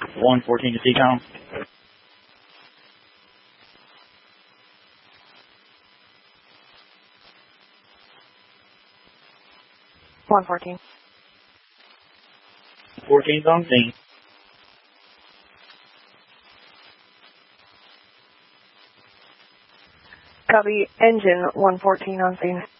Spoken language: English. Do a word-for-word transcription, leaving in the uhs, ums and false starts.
one fourteen to T COM. one fourteen. fourteen's on scene. Copy, engine one fourteen on scene.